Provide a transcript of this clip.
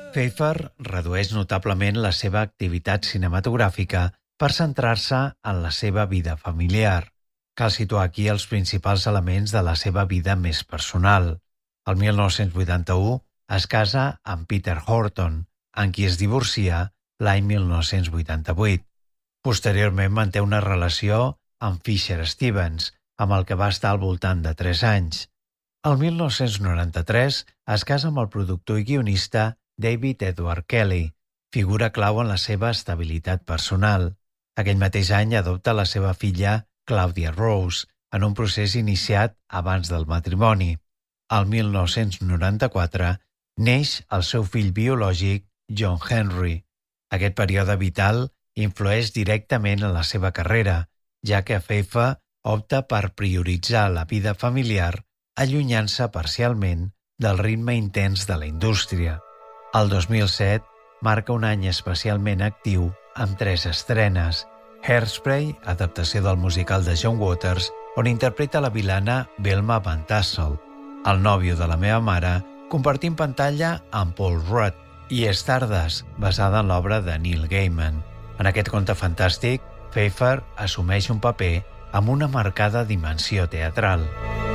Pfeiffer redueix notablement la seva activitat cinematogràfica per centrar-se en la seva vida familiar. Cal situar aquí els principals elements de la seva vida més personal. El 1981 es casa amb Peter Horton, en qui es divorcia l'any 1988. Posteriorment manté una relació amb Fisher Stevens, amb el que va estar al voltant de 3 anys. El 1993 es casa amb el productor i guionista David Edward Kelly, figura clau en la seva estabilitat personal. Aquell mateix any adopta la seva filla Claudia Rose, en un procés iniciat abans del matrimoni. El 1994 neix el seu fill biològic John Henry. Aquest període vital influeix directament en la seva carrera, ja que Pfeiffer opta per prioritzar la vida familiar, allunyant-se parcialment del ritme intens de la indústria. El 2007 marca un any especialment actiu amb 3 estrenes. Hairspray, adaptació del musical de John Waters, on interpreta la vilana Velma Van Tassel. El nòvio de la meva mare, compartint pantalla amb Paul Rudd, i Stardust, basada en l'obra de Neil Gaiman. En aquest conte fantàstic, Pfeiffer assumeix un paper amb una marcada dimensió teatral.